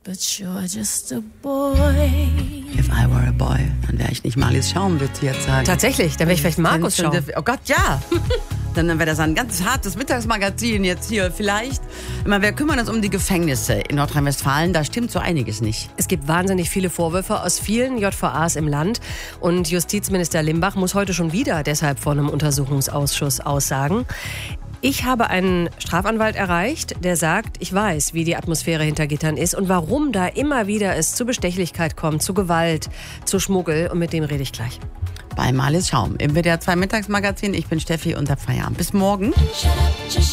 but you're just a boy. If I were a boy, dann wäre ich nicht Marlies Schaum, würde sie jetzt sagen. Tatsächlich, dann wäre ich vielleicht Markus Schaum. Oh Gott, ja. Dann wäre das ein ganz hartes Mittagsmagazin jetzt hier vielleicht. Wir kümmern uns um die Gefängnisse in Nordrhein-Westfalen. Da stimmt so einiges nicht. Es gibt wahnsinnig viele Vorwürfe aus vielen JVAs im Land. Und Justizminister Limbach muss heute schon wieder deshalb vor einem Untersuchungsausschuss aussagen. Ich habe einen Strafanwalt erreicht, der sagt, ich weiß, wie die Atmosphäre hinter Gittern ist und warum da immer wieder es zu Bestechlichkeit kommt, zu Gewalt, zu Schmuggel. Und mit dem rede ich gleich. Bei Marlies Schaum im WDR 2 Mittagsmagazin. Ich bin Steffi und hab Feierabend. Bis morgen.